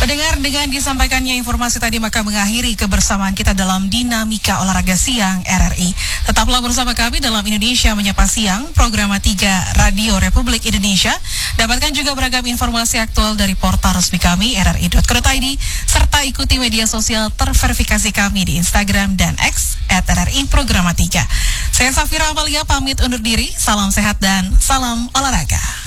Pendengar, dengan disampaikannya informasi tadi maka mengakhiri kebersamaan kita dalam Dinamika Olahraga Siang RRI. Tetaplah bersama kami dalam Indonesia Menyapa Siang, program 3 Radio Republik Indonesia. Dapatkan juga beragam informasi aktual dari portal resmi kami rri.co.id serta ikuti media sosial terverifikasi kami di Instagram dan X @RRI Programa 3. Saya Safira Amalia pamit undur diri. Salam sehat dan salam olahraga.